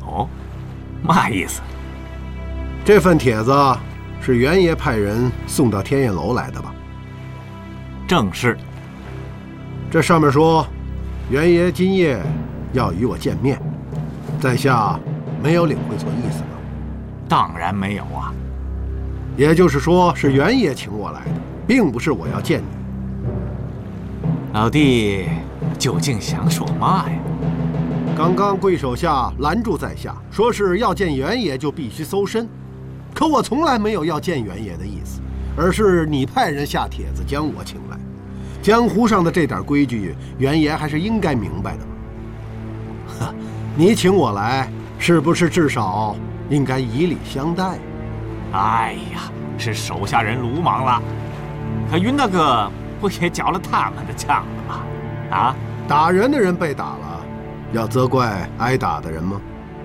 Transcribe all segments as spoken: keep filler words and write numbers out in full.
哦，嘛意思？ 这份帖子是袁爷派人送到天燕楼来的吧？ 正是。 这上面说，袁爷今夜要与我见面，在下没有领会错意思吧？ 当然没有啊。 也就是说，是袁爷请我来的，并不是我要见你。 老弟究竟想说嘛呀？ 刚刚贵手下拦住在下，说是要见袁爷就必须搜身，可我从来没有要见袁爷的意思，而是你派人下帖子将我请来。江湖上的这点规矩，袁爷还是应该明白的吧？呵，你请我来，是不是至少应该以礼相待？ 哎呀，是手下人鲁莽了，可云大哥不也缴了他们的枪了吗？啊， 打人的人被打了，要责怪挨打的人吗？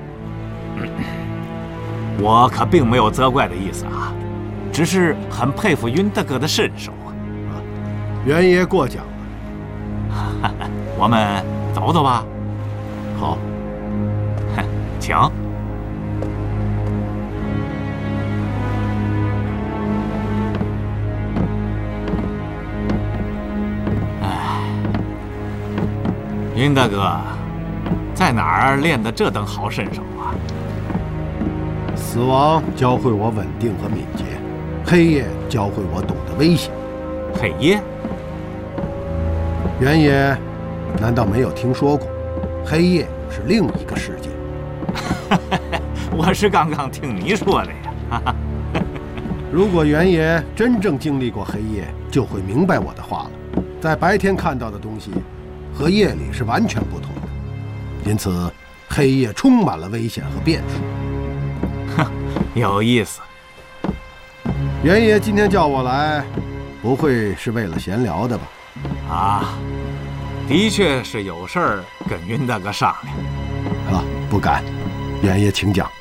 我可并没有责怪的意思啊，只是很佩服云大哥的身手啊。 啊，袁爷过奖了。我们走走吧。 好， 请。云大哥，在哪儿练的这等好身手啊？ 死亡教会我稳定和敏捷，黑夜教会我懂得危险。 黑夜？ 袁爷难道没有听说过？黑夜是另一个世界。 我是刚刚听你说的呀。 如果袁爷真正经历过黑夜，就会明白我的话了。在白天看到的东西和夜里是完全不同的，因此黑夜充满了危险和变数。 哼，有意思。 袁爷今天叫我来，不会是为了闲聊的吧？ 啊，的确是有事儿跟云大哥商量。 啊，不敢。袁爷请讲。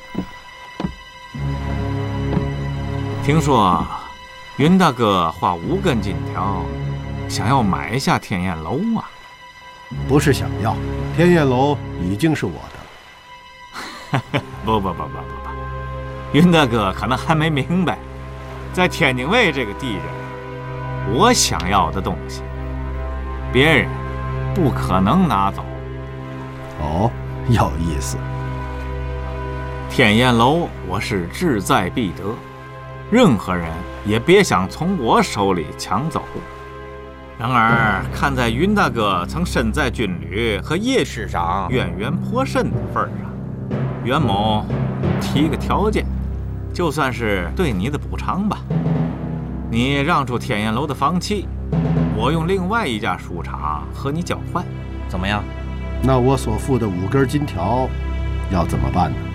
听说云大哥花五根金条，想要买下天燕楼啊？ 不是想要，天燕楼已经是我的了。不不不不不不，云大哥可能还没明白，在天津卫这个地界，我想要的东西，别人不可能拿走。 哦，有意思。 天燕楼我是志在必得，任何人也别想从我手里抢走。然而，看在云大哥曾身在军旅和叶师长渊源颇深的份上，袁某提个条件，就算是对你的补偿吧。你让出天燕楼的房契，我用另外一家书场和你交换，怎么样？ 那我所付的五根金条要怎么办呢？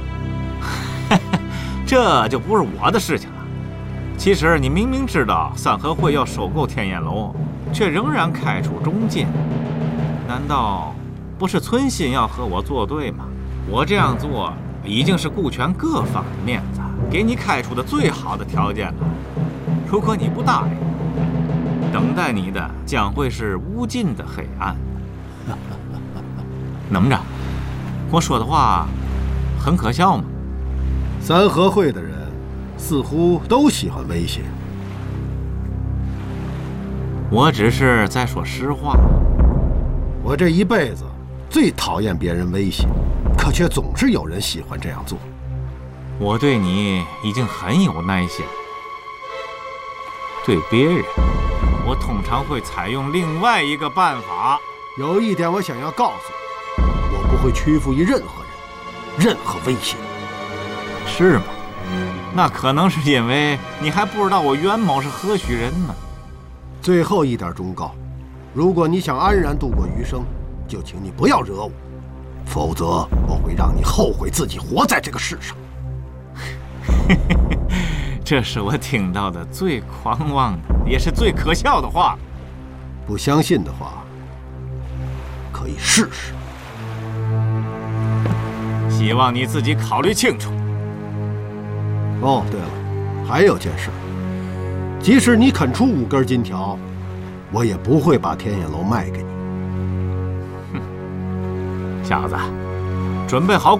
这就不是我的事情了。其实你明明知道三合会要收购天燕楼，却仍然开出中介，难道不是存心要和我作对吗？我这样做已经是顾全各方的面子，给你开出的最好的条件了。如果你不答应，等待你的将会是无尽的黑暗。怎么着？我说的话很可笑吗？ 三合会的人似乎都喜欢威胁。 我只是在说实话。 我这一辈子最讨厌别人威胁，可却总是有人喜欢这样做。 我对你已经很有耐心，对别人，我通常会采用另外一个办法。 有一点我想要告诉你，我不会屈服于任何人，任何威胁。 是吗？那可能是因为你还不知道我袁某是何许人呢。 最后一点忠告，如果你想安然度过余生，就请你不要惹我，否则我会让你后悔自己活在这个世上。 这是我听到的最狂妄的，也是最可笑的话。 不相信的话，可以试试。 希望你自己考虑清楚。 哦，对了，还有件事，即使你肯出五根金条，我也不会把天燕楼卖给你。 哼，小子，准备好